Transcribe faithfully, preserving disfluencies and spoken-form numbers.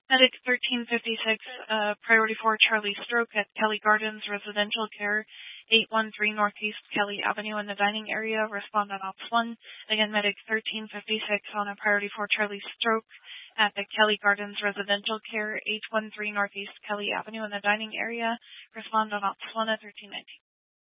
Medic thirteen fifty-six, uh, priority four Charlie Stroke at Kelly Gardens Residential Care, eight one three Northeast Kelly Avenue in the dining area. Respond on Ops one. Again, Medic thirteen fifty-six on a priority four Charlie Stroke at the Kelly Gardens Residential Care, eight one three Northeast Kelly Avenue in the dining area. Respond on Ops one at thirteen nineteen.